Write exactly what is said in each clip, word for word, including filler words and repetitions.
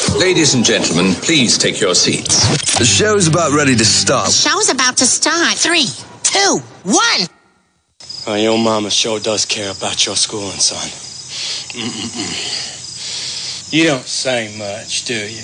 Ladies and gentlemen, please take your seats. The show's about ready to start. The show's about to start. Three, two, one. Oh, your mama sure does care about your schooling, son. Mm-mm-mm. You don't say much, do you?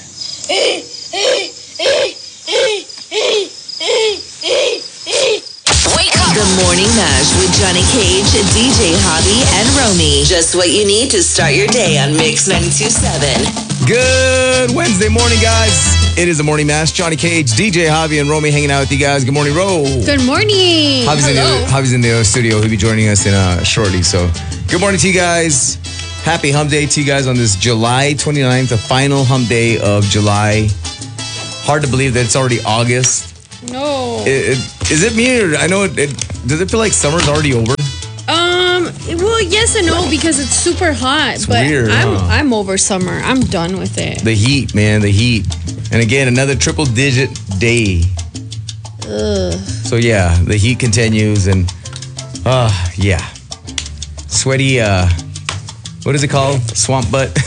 Wake up! The Morning Mash with Johnny Cage, D J Hobby, and Romy. Just what you need to start your day on Mix ninety-two point seven. Good Wednesday morning, guys. It is the Morning Mash. Johnny Cage, D J Hobby, and Romy hanging out with you guys. Good morning, Ro. Good morning. Hobby's, in the, Hobby's in the studio. He'll be joining us in uh, shortly. So, good morning to you guys. Happy Hump Day to you guys on this July twenty-ninth, the final Hump Day of July. Hard to believe that it's already August. No. It, it, is it me or I know it, it? Does it feel like summer's already over? Um. Well, yes and no because it's super hot. It's but weird, I'm huh? I'm over summer. I'm done with it. The heat, man, the heat. And again, another triple digit day. Ugh. So yeah, the heat continues and uh yeah. Sweaty uh what is it called? Swamp butt.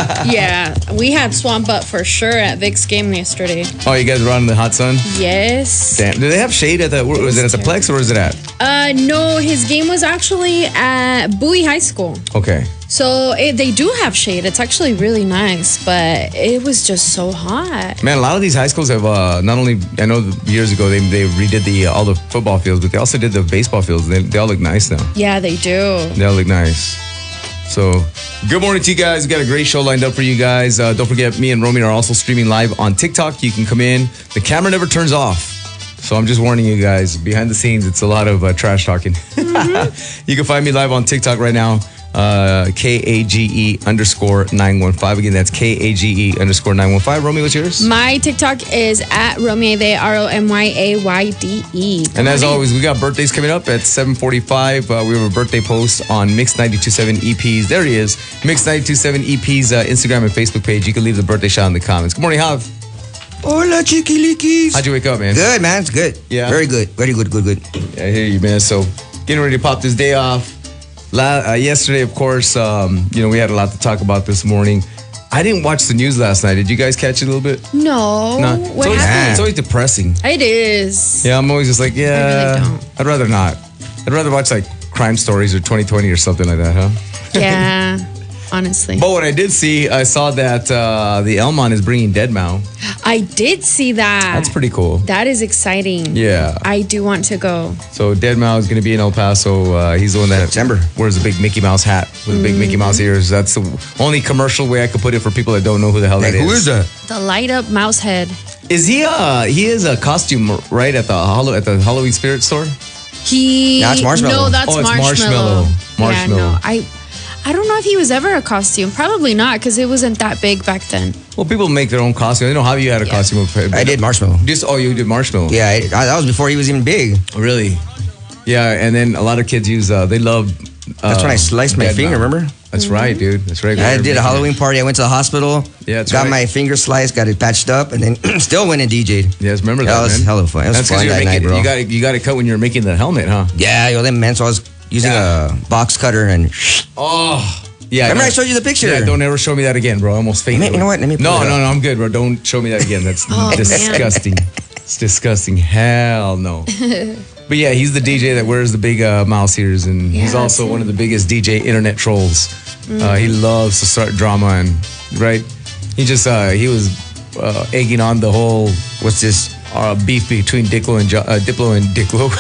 Yeah, we had swamp butt for sure at Vic's game yesterday. Oh, you guys were out in the hot sun? Yes. Damn. Do they have shade at the was it at the Plex or was it at? Uh, no, his game was actually at Bowie High School. Okay. So it, they do have shade. It's actually really nice, but it was just so hot. Man, a lot of these high schools have uh, not only I know years ago they they redid the uh, all the football fields, but they also did the baseball fields. They, they all look nice now. Yeah, they do. They all look nice. So, good morning to you guys. We got a great show lined up for you guys. Uh, don't forget, me and Romy are also streaming live on TikTok. You can come in. The camera never turns off. So, I'm just warning you guys. Behind the scenes, it's a lot of uh, trash talking. Mm-hmm. You can find me live on TikTok right now. Uh, K A G E underscore nine one five. Again, that's K A G E underscore nine one five. Romy, what's yours? My TikTok is at Romy, R O M Y A Y D E. And as always, we got birthdays coming up at seven forty-five. Uh, we have a birthday post on Mix ninety-two point seven E Ps. There he is. Mix ninety-two point seven E Ps uh, Instagram and Facebook page. You can leave the birthday shout in the comments. Good morning, Hav. Hola, chiquiliquis. How'd you wake up, man? Good, man. It's good. Yeah. Very good. Very good, good, good. Yeah, I hear you, man. So, getting ready to pop this day off. La- uh, yesterday, of course, um, you know, we had a lot to talk about this morning. I didn't watch the news last night. Did you guys catch it a little bit? No. No. What It's always, happened? it's always depressing. It is. Yeah, I'm always just like, yeah. I really don't. I'd rather not. I'd rather watch like crime stories or twenty twenty or something like that, huh? Yeah, honestly. But what I did see, I saw that uh, the Elmont is bringing Deadmau. I did see that. That's pretty cool. That is exciting. Yeah. I do want to go. So Deadmau is going to be in El Paso. Uh, he's the one that September. wears a big Mickey Mouse hat with mm. big Mickey Mouse ears. That's the only commercial way I could put it for people that don't know who the hell Hey, that who is. is that? The light up mouse head. Is he? Uh, he is a costume right at the Hollow at the Halloween Spirit store. He. That's Marshmallow. No, that's Oh, it's marshmallow. Marshmallow. Marshmallow. Yeah, no, I. I don't know if he was ever a costume. Probably not, because it wasn't that big back then. Well, people make their own costume. I know how you had a Yeah. costume. Of, I did Marshmallow. Just oh, you did Marshmallow. Yeah, I, I, that was before he was even big. Really? Yeah, and then a lot of kids use. Uh, they love. Uh, That's when I sliced my Deadmau. finger, remember? That's Mm-hmm. right, dude. That's right. I did a Halloween party. I went to the hospital. Yeah, that's got right. my finger sliced, got it patched up, and then still went and D J'd. Yes, remember that, That was man. hella fun. It was That's fun you're that making. night, bro. You got it. You got it cut when you were making the helmet, huh? Yeah, yo, them man. So I was using Yeah. a box cutter and. Oh. Yeah. Remember no. I showed you the picture? Yeah. Don't ever show me that again, bro. I almost fainted. Let me- you know what? Let me pull No, it no, up. no. I'm good, bro. Don't show me that again. That's Oh, man. disgusting. It's disgusting. Hell no. But yeah, he's the D J that wears the big uh, mouse ears, and he's Yeah, also that's one of the biggest D J internet trolls. Uh, he loves to start drama, and right, he just uh, he was uh, egging on the whole What's this? uh, beef between Diplo and jo- uh, Diplo and Diplo.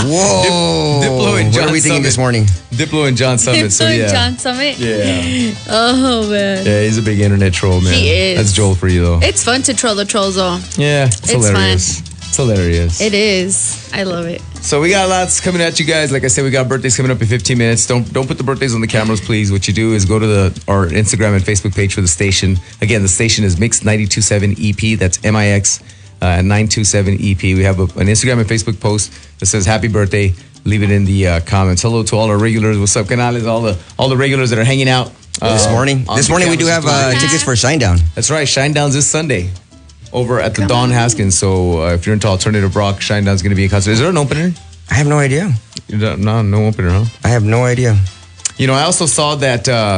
Whoa. Dip- Diplo and John What are we thinking Summit. this morning? Diplo and John Summit. So yeah, John Summit. yeah, Oh man. yeah. He's a big internet troll, man. He is. That's Joel for you, though. It's fun to troll the trolls, though. Yeah, it's, It's hilarious. It's hilarious. It is. I love it. So we got lots coming at you guys. Like I said, we got birthdays coming up in fifteen minutes. Don't don't put the birthdays on the cameras, please. What you do is go to the our Instagram and Facebook page for the station. Again, the station is Mix ninety-two point seven E P. That's M I X uh, nine two seven E P. We have a, an Instagram and Facebook post that says happy birthday. Leave it in the uh, comments. Hello to all our regulars. What's up, Canales? All the all the regulars that are hanging out uh, This morning? on This the morning we do cameras. have uh, tickets for Shinedown. That's right. Shinedown's this Sunday over at the Don Haskins. So uh, if you're into alternative rock, Shinedown's going to be in concert. Is there an opener? I have no idea. You don't- No, no opener, huh? I have no idea. You know, I also saw that uh,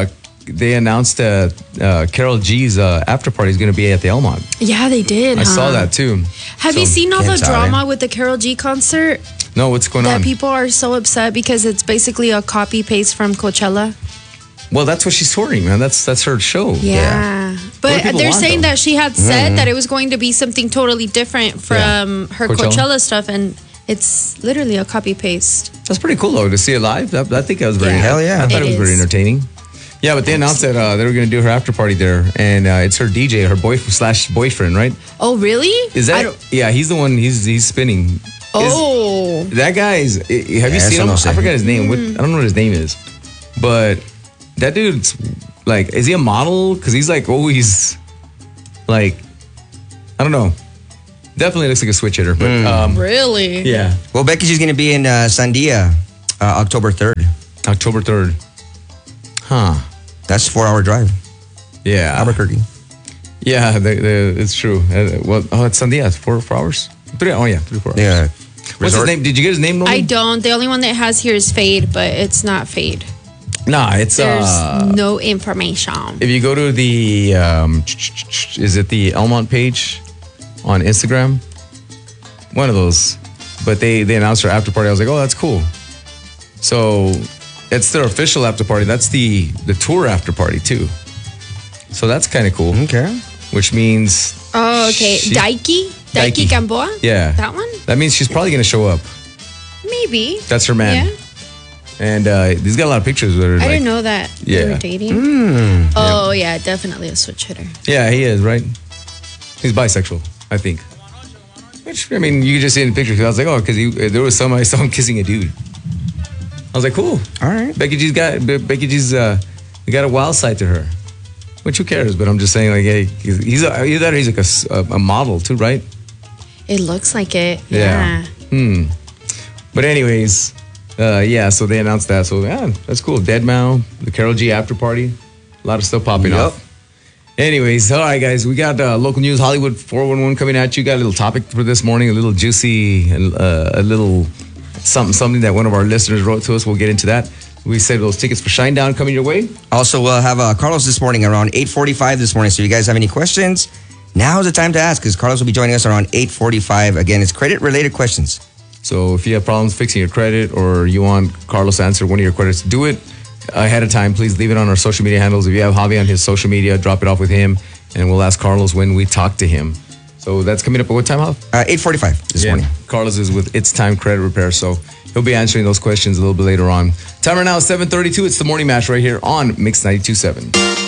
they announced that uh, Carol G's uh, after party is going to be at the Elmont. Yeah, they did. I huh? saw that too. Have So- you seen all the Can't tell, drama eh? with the Carol G concert? No, what's going That on? people are so upset because it's basically a copy paste from Coachella. Well, that's what she's touring, man. That's that's her show. Yeah. What do But people they're want, saying though? that she had said that it was going to be something totally different from her Coachella. Coachella. stuff, and it's literally a copy paste. That's pretty cool though to see it live. I, I think that was very. Yeah. Hell yeah. I thought it, It was very is. entertaining. Yeah, but they announced that uh, they were going to do her after party there, and uh, it's her D J, her boyfriend slash boyfriend, right? Oh, really? Is I that? don't- Yeah, he's the one. He's he's spinning. Is- Oh. that guy is. Have you Yeah, seen eso him? no I sé. forgot his name. What, I don't know what his name is, but that dude's like, is he a model? Because he's like always like, I don't know. Definitely looks like a switch hitter, but um, Really? yeah, Well, Becky G's going to be in uh, Sandia uh, October third. October third. Huh. That's a four-hour drive. Yeah. Albuquerque. Yeah, the, the, it's true. Uh, well, oh, it's Sunday. Yeah, it's four, four hours. Three. Oh yeah, three four hours. Yeah. What's Resort. his name? Did you get his name? I Roman? don't. The only one that has here is Fade, but it's not Fade. Nah, it's There's uh. no information. If you go to the um, is it the Elmont page on Instagram? One of those. But they they announced her after party. I was like, oh, that's cool. So it's their official after party. That's the the tour after party too. So that's kind of cool. Okay. Which means Oh, okay. She- Daiki? Daiki Daiki. Gamboa? Yeah. That one? that means she's probably gonna show up. Maybe. That's her man. Yeah. And uh, he's got a lot of pictures with her. I like- didn't know that they Yeah. were dating. Oh, yeah, definitely a switch hitter. Yeah, he is, right? He's bisexual, I think. Which, I mean, you could just see in the picture. 'Cause I was like, oh, because there was some, I saw him kissing a dude. I was like, cool. All right. Becky G's got, Be- Becky G's uh, got a wild side to her. Which, who cares? But I'm just saying, like, hey, he's, he's, a, either that or he's like a, s- a- a model too, right? It looks like it. Yeah. Yeah. Hmm. But anyways, uh, yeah, so they announced that. So, yeah, that's cool. Deadmau, the Carol G after party. A lot of stuff popping Yup. up. Anyways, all right, guys, we got uh, local news, Hollywood four one one coming at you. Got a little topic for this morning, a little juicy, uh, a little something, something that one of our listeners wrote to us. We'll get into that. We said those tickets for Shinedown coming your way. Also, we'll have uh, Carlos this morning around eight forty-five this morning. So if you guys have any questions, now's the time to ask because Carlos will be joining us around eight forty-five. Again, it's credit-related questions. So if you have problems fixing your credit or you want Carlos to answer one of your credits, do it ahead of time. Please leave it on our social media handles. If you have Javi on his social media, drop it off with him, and we'll ask Carlos when we talk to him. So that's coming up at what time, Jav? Uh, eight forty-five this morning. Carlos is with It's Time Credit Repair, so he'll be answering those questions a little bit later on. Timer now is seven thirty-two. It's the morning match right here on Mix ninety-two point seven.